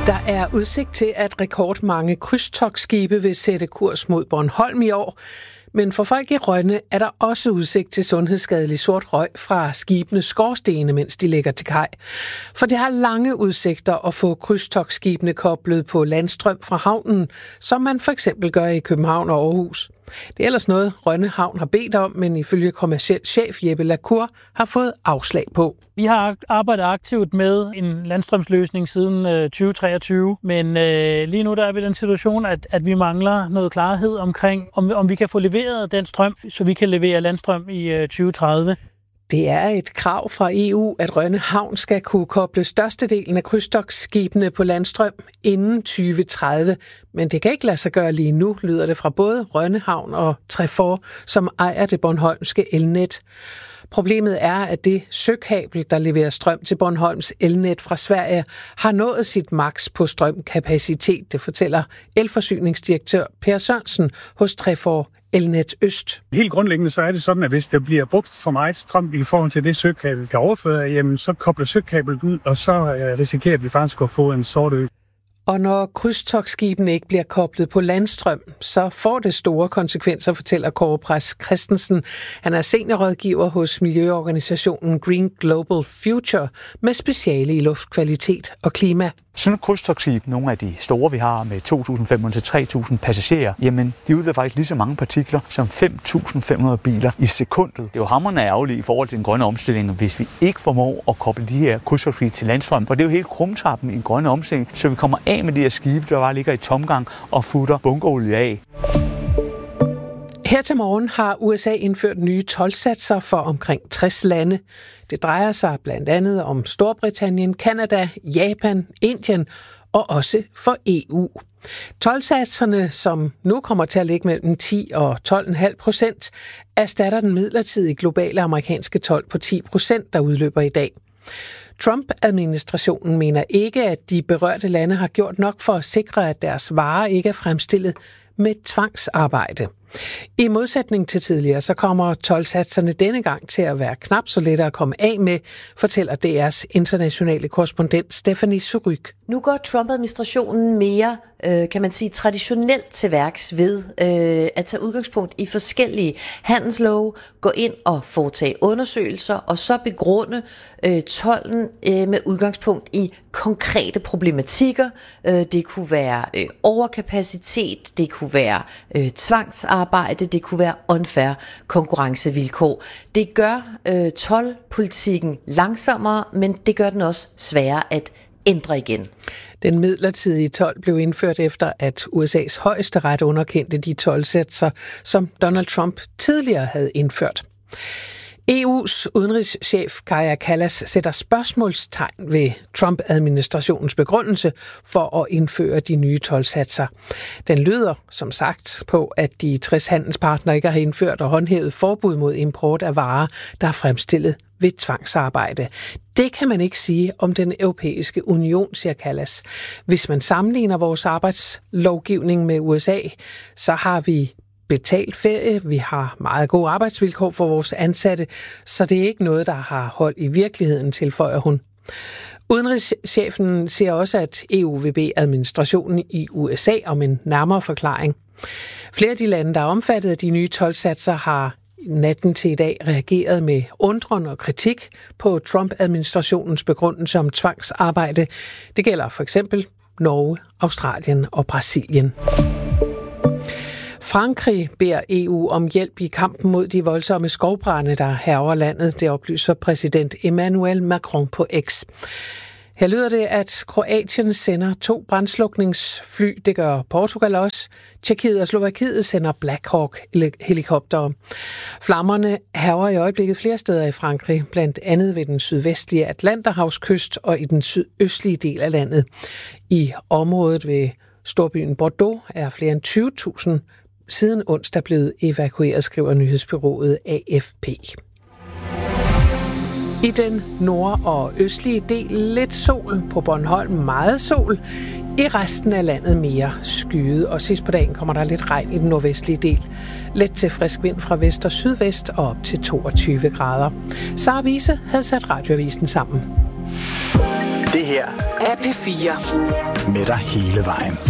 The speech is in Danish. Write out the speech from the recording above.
Der er udsigt til, at rekordmange krydstogtskibe vil sætte kurs mod Bornholm i år. Men for folk i Rønne er der også udsigt til sundhedsskadelig sort røg fra skibenes skorstene, mens de ligger til kaj. For det har lange udsigter at få krydstogtskibene koblet på landstrøm fra havnen, som man for eksempel gør i København og Aarhus. Det er ellers noget, Rønne Havn har bedt om, men ifølge kommerciel chef Jeppe Lacour har fået afslag på. Vi har arbejdet aktivt med en landstrømsløsning siden 2023, men lige nu der er vi i den situation, at vi mangler noget klarhed omkring, om vi kan få leveret den strøm, så vi kan levere landstrøm i 2030. Det er et krav fra EU, at Rønne Havn skal kunne koble størstedelen af krydstogtskibene på landstrøm inden 2030. Men det kan ikke lade sig gøre lige nu, lyder det fra både Rønne Havn og Trefor, som ejer det bornholmske elnet. Problemet er, at det søkabel, der leverer strøm til Bornholms elnet fra Sverige, har nået sit maks på strømkapacitet, det fortæller elforsyningsdirektør Per Sørensen hos Trefor Elnet Øst. Helt grundlæggende så er det sådan, at hvis der bliver brugt for meget strøm i forhold til det søkabel kan overføre, jamen så kobler søkablet ud, og så risikerer vi faktisk at få en sort ø. Og når krydstogtskibene ikke bliver koblet på landstrøm, så får det store konsekvenser, fortæller Kåre Præst Christensen. Han er seniorrådgiver hos miljøorganisationen Green Global Future med speciale i luftkvalitet og klima. Sådan et krydstogtskib, nogle af de store, vi har med 2.500 til 3.000 passagerer, jamen de udleder faktisk lige så mange partikler som 5.500 biler i sekundet. Det er jo hamrende ærgerligt i forhold til den grønne omstilling, hvis vi ikke formår at koble de her krydstogtskibe til landstrøm. For det er jo helt krumtappen i en grønne omstilling, så vi kommer af med de her skibe, der bare ligger i tomgang og futter bunkerolie af. Her til morgen har USA indført nye toldsatser for omkring 60 lande. Det drejer sig blandt andet om Storbritannien, Canada, Japan, Indien og også for EU. Toldsatserne, som nu kommer til at ligge mellem 10 og 12,5%, erstatter den midlertidige globale amerikanske told på 10%, der udløber i dag. Trump-administrationen mener ikke, at de berørte lande har gjort nok for at sikre, at deres varer ikke er fremstillet med tvangsarbejde. I modsætning til tidligere, så kommer toldsatserne denne gang til at være knap så let at komme af med, fortæller DR's internationale korrespondent Stephanie Suryk. Nu går Trump-administrationen mere, kan man sige, traditionelt til værks ved at tage udgangspunkt i forskellige handelslove, gå ind og foretage undersøgelser, og så begrunde tolden med udgangspunkt i konkrete problematikker. Det kunne være overkapacitet, det kunne være tvangsarbejde, det kunne være unfair konkurrencevilkår. Det gør toldpolitikken langsommere, men det gør den også sværere at ændre igen. Den midlertidige told blev indført efter, at USA's højesteret underkendte de toldsatser, som Donald Trump tidligere havde indført. EU's udenrigschef Kaja Kallas sætter spørgsmålstegn ved Trump-administrationens begrundelse for at indføre de nye toldsatser. Den lyder, som sagt, på, at de 60 handelspartnere ikke har indført og håndhævet forbud mod import af varer, der er fremstillet ved tvangsarbejde. Det kan man ikke sige om den europæiske union, siger Kallas. Hvis man sammenligner vores arbejdslovgivning med USA, så har vi betalt ferie, vi har meget gode arbejdsvilkår for vores ansatte, så det er ikke noget, der har hold i virkeligheden, tilføjer hun. Udenrigschefen siger også, at EU vil bede administrationen i USA om en nærmere forklaring. Flere af de lande, der er omfattet af de nye toldsatser, har natten til i dag reageret med undren og kritik på Trump-administrationens begrundelse om tvangsarbejde. Det gælder for eksempel Norge, Australien og Brasilien. Frankrig beder EU om hjælp i kampen mod de voldsomme skovbrande, der hærger landet. Det oplyser præsident Emmanuel Macron på X. Her lyder det, at Kroatien sender 2 brandslukningsfly. Det gør Portugal også. Tjekkiet og Slovakiet sender Black Hawk-helikoptere. Flammerne hærger i øjeblikket flere steder i Frankrig, blandt andet ved den sydvestlige Atlanterhavskyst og i den sydøstlige del af landet. I området ved storbyen Bordeaux er flere end 20.000 siden onsdag blevet evakueret, skriver nyhedsbureauet AFP. I den nord- og østlige del lidt sol, på Bornholm meget sol, i resten af landet mere skyet, og sidst på dagen kommer der lidt regn i den nordvestlige del. Let til frisk vind fra vest og sydvest og op til 22 grader. Sara Wiese havde sat radioavisen sammen. Det her er P4. med dig hele vejen.